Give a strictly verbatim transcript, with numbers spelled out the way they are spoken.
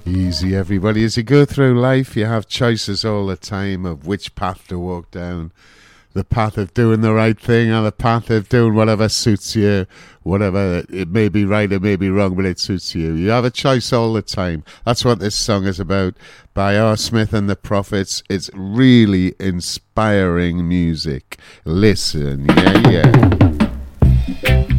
Easy, everybody. As you go through life, you have choices all the time of which path to walk down. The path of doing the right thing or the path of doing whatever suits you. Whatever, it may be right, it may be wrong, but it suits you. You have a choice all the time. That's what this song is about, by R. Smith and the Prophets. It's really inspiring music. Listen, yeah, yeah.